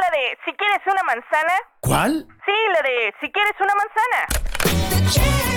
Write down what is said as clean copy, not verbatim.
la de ¿Si quieres una manzana? ¿Cuál? Sí, la de ¿Si quieres una manzana?